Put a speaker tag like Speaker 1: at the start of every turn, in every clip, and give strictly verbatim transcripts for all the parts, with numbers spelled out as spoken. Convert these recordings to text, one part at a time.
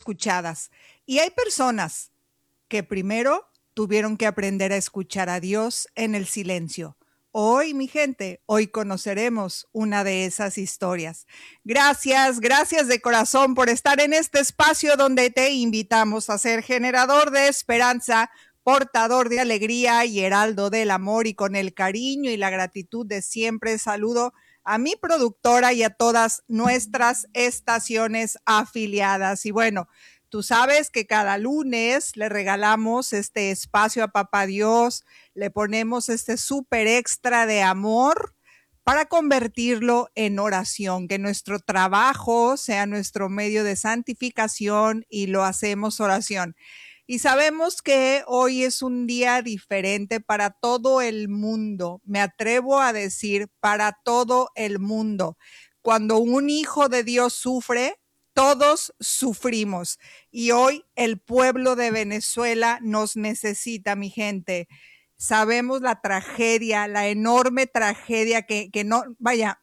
Speaker 1: escuchadas. Y hay personas que primero tuvieron que aprender a escuchar a Dios en el silencio. Hoy, mi gente, hoy conoceremos una de esas historias. Gracias, gracias de corazón por estar en este espacio donde te invitamos a ser generador de esperanza, portador de alegría y heraldo del amor, y con el cariño y la gratitud de siempre saludo a mi productora y a todas nuestras estaciones afiliadas. Y bueno, tú sabes que cada lunes le regalamos este espacio a Papá Dios, le ponemos este súper extra de amor para convertirlo en oración, que nuestro trabajo sea nuestro medio de santificación y lo hacemos oración. Y sabemos que hoy es un día diferente para todo el mundo. Me atrevo a decir para todo el mundo. Cuando un hijo de Dios sufre, todos sufrimos. Y hoy el pueblo de Venezuela nos necesita, mi gente. Sabemos la tragedia, la enorme tragedia que, que no, vaya,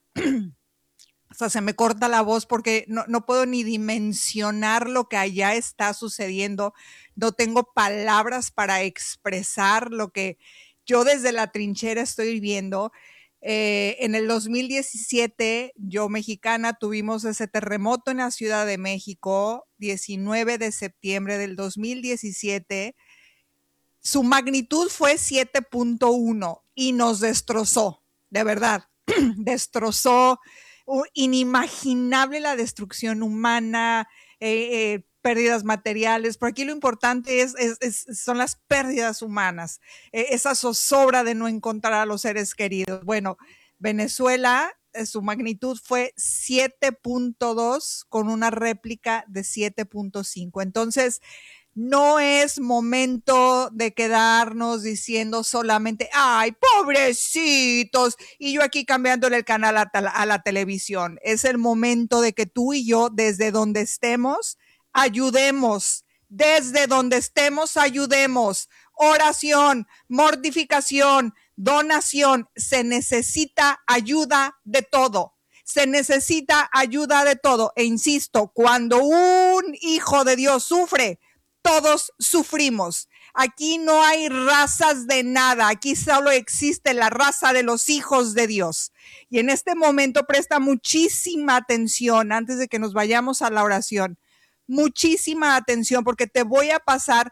Speaker 1: o sea, se me corta la voz porque no, no puedo ni dimensionar lo que allá está sucediendo. No tengo palabras para expresar lo que yo desde la trinchera estoy viendo. Eh, en el dos mil diecisiete, yo mexicana, tuvimos ese terremoto en la Ciudad de México, diecinueve de septiembre del dos mil diecisiete. Su magnitud fue siete punto uno y nos destrozó, de verdad, destrozó. Inimaginable la destrucción humana, eh, eh, pérdidas materiales. Por aquí lo importante es, es, es son las pérdidas humanas, eh, esa zozobra de no encontrar a los seres queridos. Bueno, Venezuela, eh, su magnitud fue siete punto dos con una réplica de siete punto cinco. Entonces, no es momento de quedarnos diciendo solamente, ay, pobrecitos, y yo aquí cambiándole el canal a, a la televisión. Es el momento de que tú y yo, desde donde estemos, ayudemos. Desde donde estemos, ayudemos. Oración, mortificación, donación. Se necesita ayuda de todo. Se necesita ayuda de todo. E insisto, cuando un hijo de Dios sufre, todos sufrimos. Aquí no hay razas de nada. Aquí solo existe la raza de los hijos de Dios. Y en este momento presta muchísima atención antes de que nos vayamos a la oración. Muchísima atención, porque te voy a pasar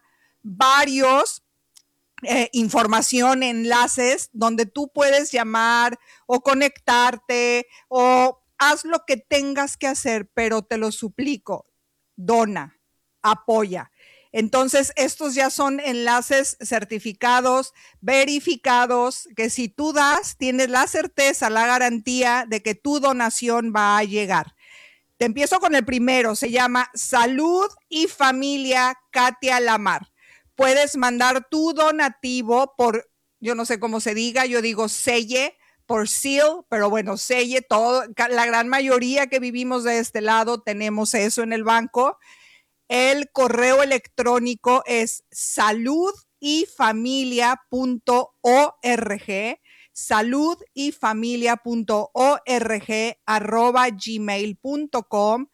Speaker 1: varios eh, información, enlaces donde tú puedes llamar o conectarte o haz lo que tengas que hacer, pero te lo suplico, dona, apoya. Entonces, estos ya son enlaces certificados, verificados, que si tú das, tienes la certeza, la garantía de que tu donación va a llegar. Te empiezo con el primero, se llama Salud y Familia Katia Lamar. Puedes mandar tu donativo por, yo no sé cómo se diga, yo digo selle, por seal, pero bueno, selle, todo, la gran mayoría que vivimos de este lado tenemos eso en el banco. El correo electrónico es salud y familia punto org, salud y familia punto org arroba gmail punto com,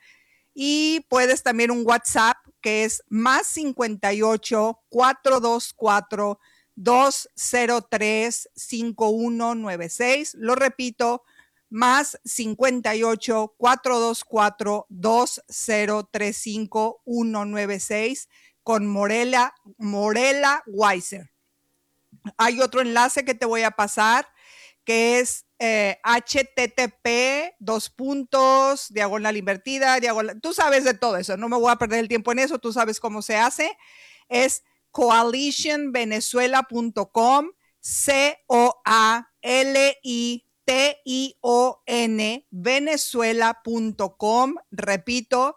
Speaker 1: y puedes también un WhatsApp que es más cincuenta y ocho, cuatrocientos veinticuatro, doscientos tres, cincuenta y uno noventa y seis. Lo repito, más cincuenta y ocho, cuatrocientos veinticuatro, doscientos tres, cincuenta y uno noventa y seis con Morela, Morela Weiser. Hay otro enlace que te voy a pasar que es eh, http dos puntos, diagonal invertida, diagonal, tú sabes de todo eso, no me voy a perder el tiempo en eso, tú sabes cómo se hace. Es coalition venezuela punto com, C O A L I T I O N, venezuela punto com. Repito,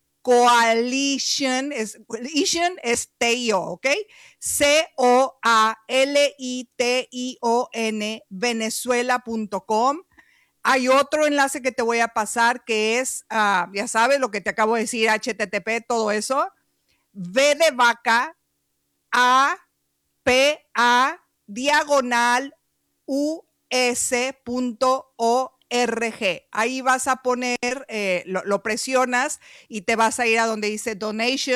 Speaker 1: Coalition es, coalition es T I O, ¿ok? C O A L I T I O N, venezuela punto com. Hay otro enlace que te voy a pasar que es, uh, ya sabes lo que te acabo de decir, H T T P, todo eso. V de vaca, A, P, A, diagonal, U, S punto O R G. Ahí vas a poner, eh, lo, lo presionas y te vas a ir a donde dice donation